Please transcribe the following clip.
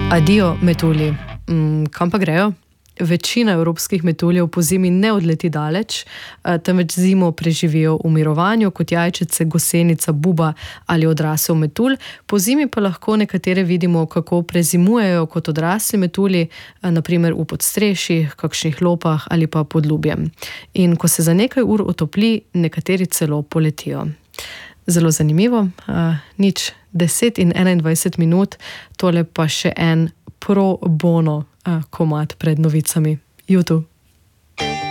Adijo, metulji. Kam pa grejo? Večina evropskih metuljev po zimi ne odleti daleč, temveč zimo preživijo v mirovanju kot jajčice, gosenica, buba ali odrasel metulj. Po zimi pa lahko nekatere vidimo, kako prezimujejo kot odrasli metulji, naprimer v podstrešjih, kakšnih lopah ali pa pod lubjem. In ko se za nekaj ur otopli, nekateri celo poletijo. Zelo zanimivo, 10 in 21 minut, tole pa še en pro bono komad pred novicami. Jutu.